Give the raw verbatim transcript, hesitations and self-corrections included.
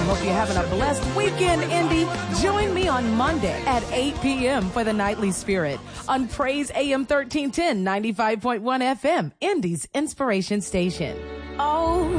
Hope you're having a blessed weekend, Indy. Join me on Monday at eight p.m. for the Nightly Spirit on Praise A M thirteen ten, ninety-five point one F M, Indy's Inspiration Station. Oh.